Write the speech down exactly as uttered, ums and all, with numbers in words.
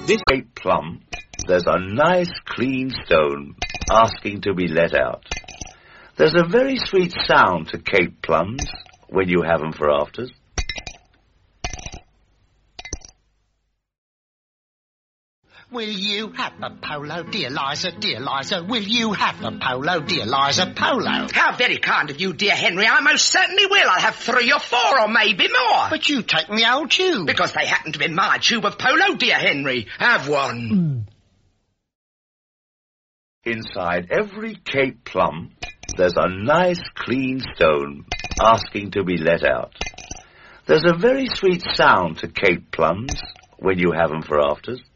This Cape Plum, there's a nice clean stone asking to be let out. There's a very sweet sound to Cape Plums when you have 'em for afters. Will you have a polo, dear Liza, dear Liza? Will you have a polo, dear Liza, polo? How very kind of you, dear Henry. I most certainly will. I'll have three or four or maybe more. But you take me old tube. Because they happen to be my tube of polo, dear Henry. Have one. Inside every Cape Plum, there's a nice clean stone asking to be let out. There's a very sweet sound to Cape Plums when you have 'em for afters.